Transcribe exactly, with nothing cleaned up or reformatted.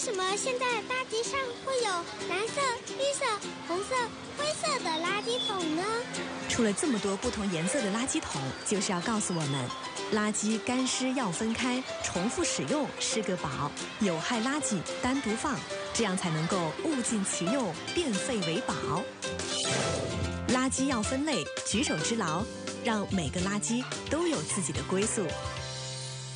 什么现在大街上会有蓝色、绿色、红色、灰色的垃圾桶呢？ 出了这么多不同颜色的垃圾桶，就是要告诉我们，垃圾干湿要分开，重复使用是个宝，有害垃圾单独放，这样才能够物尽其用，变废为宝。垃圾要分类，举手之劳，让每个垃圾都有自己的归宿。